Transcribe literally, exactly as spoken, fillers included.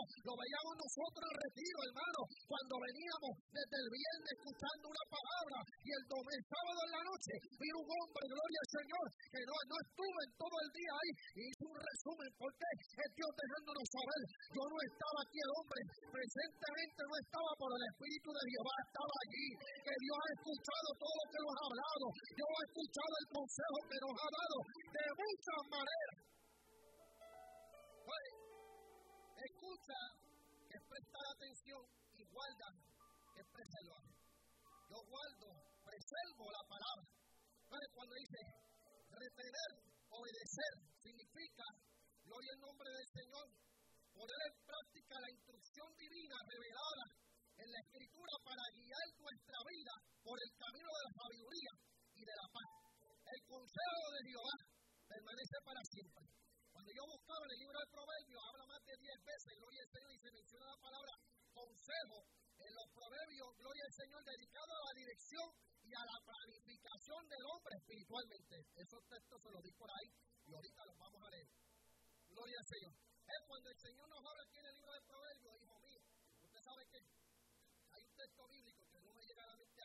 Lo veíamos nosotros en el retiro, hermano, cuando veníamos desde el viernes escuchando una palabra y el, domingo, el sábado en la noche vino un hombre, gloria al Señor, que no, no estuvo en todo el día ahí y hizo un resumen. ¿Por qué? Es Dios dejándonos saber. Yo no estaba aquí, el hombre presentemente no estaba, por el Espíritu de Jehová estaba allí. Que Dios ha escuchado todo lo que nos ha hablado. Dios ha escuchado el consejo que nos ha dado de muchas maneras. Pues, escucha, que es prestar atención, y guarda, que es preservar. Yo guardo, preservo la palabra. ¿Sabes? Cuando dice retener, obedecer, significa, gloria al nombre del Señor, poner en práctica la instrucción divina revelada en la Escritura para guiar nuestra vida por el camino de la sabiduría y de la paz. El consejo de Jehová permanece para siempre. Cuando yo buscaba en el libro de Proverbios, habla más de diez veces, gloria al Señor, y se menciona la palabra consejo en los proverbios, gloria al Señor, dedicado a la dirección y a la planificación del hombre espiritualmente. Esos textos se los di por ahí y ahorita los vamos a leer. Gloria al Señor. Es cuando el Señor nos habla aquí en el libro de Proverbios, hijo mío. Usted sabe que hay un texto bíblico que no me llega a la mente